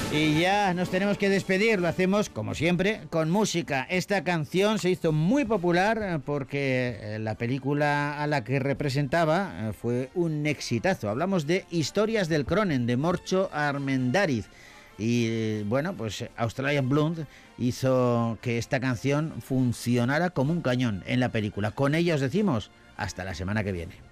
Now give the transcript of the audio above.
Y ya nos tenemos que despedir, lo hacemos como siempre con música. Esta canción se hizo muy popular porque la película a la que representaba fue un exitazo. Hablamos de Historias del Cronen, de Morcho Armendáriz. Y bueno, pues Australian Blonde hizo que esta canción funcionara como un cañón en la película. Con ella os decimos hasta la semana que viene.